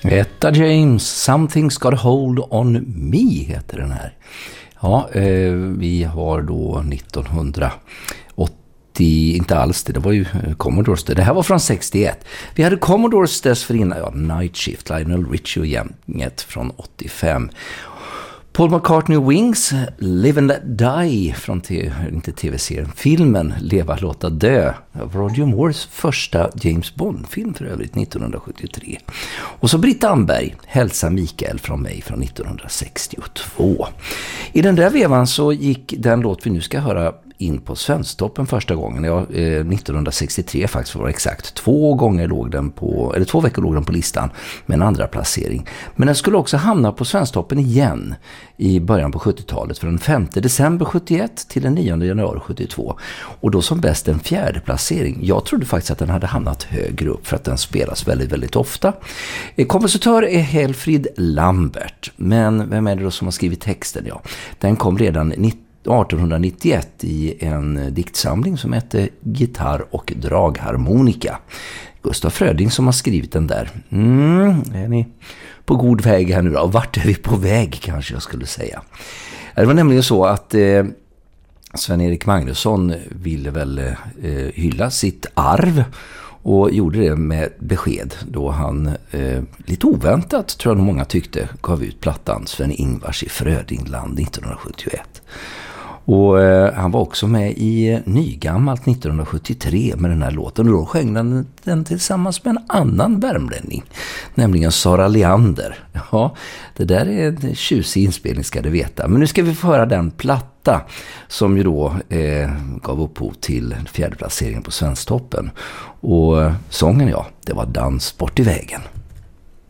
Etta James, Something's Got a Hold on Me heter den här. Ja, vi har då 1980, inte alls det var ju Commodores det här var från 61. Vi hade Commodores dessförinnan, Night Shift, Lionel Richie och gänget från 85. Paul McCartney Wings, Live and Let Die från inte tv-serien, filmen Leva, låta dö. Roger Moores första James Bond-film för övrigt 1973. Och så Britt Amberg, Hälsa Mikael från mig från 1962. I den där vevan så gick den låt vi nu ska höra in på Svensktoppen första gången. 1963 faktiskt, för att vara exakt. 2 veckor låg den på listan med en andra placering. Men den skulle också hamna på Svensktoppen igen i början på 70-talet, från den 5 december 71 till den 9 januari 72. Och då som bäst en 4:e placering. Jag trodde faktiskt att den hade hamnat högre upp för att den spelas väldigt, väldigt ofta. Kompositör är Helfrid Lambert. Men vem är det då som har skrivit texten? Ja, den kom redan 1891 i en diktsamling som heter Gitarr och dragharmonika. Gustav Fröding som har skrivit den där. Är ni på god väg här nu då? Vart är vi på väg kanske jag skulle säga. Det var nämligen så att Sven-Erik Magnusson ville väl hylla sitt arv och gjorde det med besked då han lite oväntat, tror jag många tyckte, gav ut plattan Sven-Ingvars i Frödingland 1971. Och han var också med i Nygammalt 1973 med den här låten. Och då sjöng han den tillsammans med en annan värmlänning, nämligen Sara Leander. Ja, det där är en tjusig inspelning ska du veta. Men nu ska vi få höra den platta som ju då gav upphov till 4:e placeringen på Svensktoppen. Och sången, ja, det var Dans bort i vägen.